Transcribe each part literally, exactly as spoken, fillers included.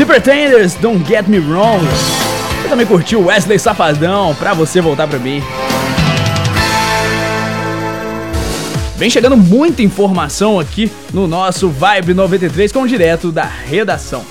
Pretenders, Don't Get Me Wrong. Você também curtiu Wesley Safadão, Pra Você Voltar Pra Mim. Vem chegando muita informação aqui no nosso Vibe noventa e três com o Direto da Redação.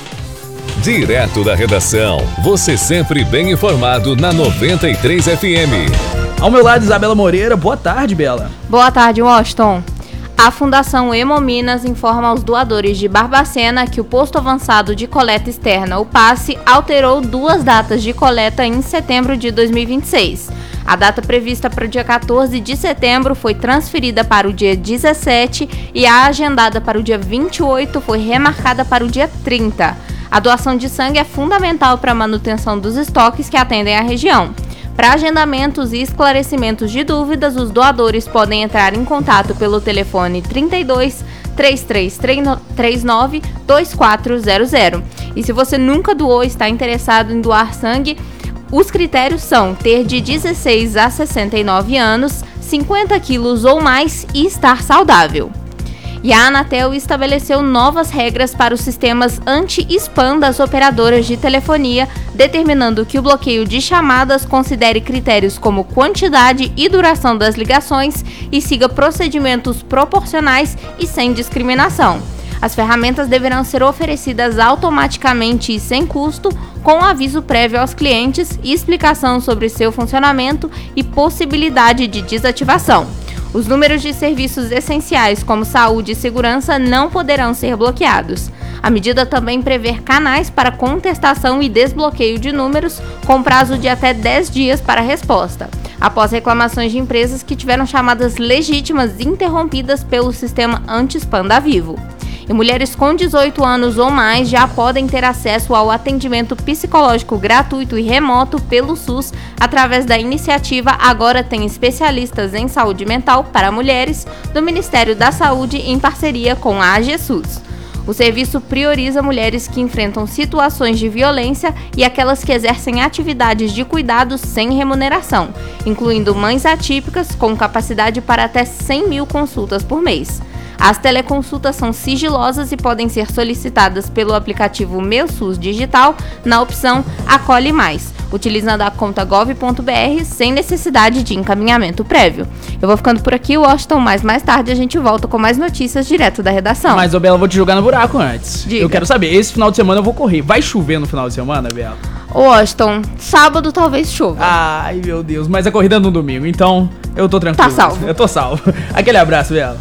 Direto da Redação, você sempre bem informado na noventa e três F M. Ao meu lado, Isabela Moreira. Boa tarde, Bela. Boa tarde, Washington. A Fundação Hemominas informa aos doadores de Barbacena que o Posto Avançado de Coleta Externa, o PASSE, alterou duas datas de coleta em setembro de dois mil e vinte e seis. A data prevista para o dia quatorze de setembro foi transferida para o dia dezessete e a agendada para o dia vinte e oito foi remarcada para o dia trinta. A doação de sangue é fundamental para a manutenção dos estoques que atendem a região. Para agendamentos e esclarecimentos de dúvidas, os doadores podem entrar em contato pelo telefone trinta e dois, trinta e três, trinta e nove, vinte e quatro zero zero. E se você nunca doou e está interessado em doar sangue, os critérios são ter de dezesseis a sessenta e nove anos, cinquenta quilos ou mais e estar saudável. E a Anatel estabeleceu novas regras para os sistemas anti-spam das operadoras de telefonia, determinando que o bloqueio de chamadas considere critérios como quantidade e duração das ligações e siga procedimentos proporcionais e sem discriminação. As ferramentas deverão ser oferecidas automaticamente e sem custo, com aviso prévio aos clientes e explicação sobre seu funcionamento e possibilidade de desativação. Os números de serviços essenciais, como saúde e segurança, não poderão ser bloqueados. A medida também prevê canais para contestação e desbloqueio de números, com prazo de até dez dias para resposta, após reclamações de empresas que tiveram chamadas legítimas interrompidas pelo sistema anti-spam da Vivo. E mulheres com dezoito anos ou mais já podem ter acesso ao atendimento psicológico gratuito e remoto pelo SUS através da iniciativa Agora Tem Especialistas em Saúde Mental para Mulheres, do Ministério da Saúde em parceria com a AgeSUS. O serviço prioriza mulheres que enfrentam situações de violência e aquelas que exercem atividades de cuidados sem remuneração, incluindo mães atípicas com capacidade para até cem mil consultas por mês. As teleconsultas são sigilosas e podem ser solicitadas pelo aplicativo Meu SUS Digital na opção Acolhe Mais, utilizando a conta gov ponto br sem necessidade de encaminhamento prévio. Eu vou ficando por aqui, Washington, mas mais tarde a gente volta com mais notícias direto da redação. Mas, ô Bela, eu vou te jogar no buraco antes. Diga. Eu quero saber, esse final de semana eu vou correr. Vai chover no final de semana, Bela? Washington, sábado talvez chova. Ai, meu Deus, mas a corrida é no domingo, então eu tô tranquilo. Tá salvo. Eu tô salvo. Aquele abraço, Bela.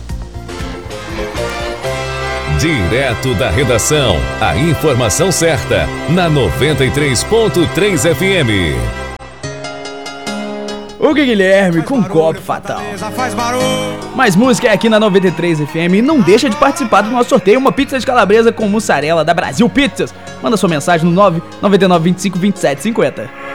Direto da Redação, a informação certa, na noventa e três ponto três F M. O Guilherme com Copo Fatal. Mais música é aqui na noventa e três F M e não deixa de participar do nosso sorteio, uma pizza de calabresa com mussarela da Brasil Pizzas. Manda sua mensagem no nove nove nove, vinte e cinco, vinte e sete, cinquenta.